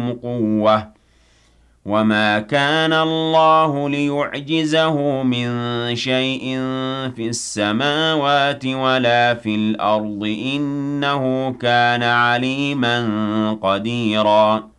لهم قوة وما كان الله ليعجزه من شيء في السماوات ولا في الأرض إنه كان عليما قديرا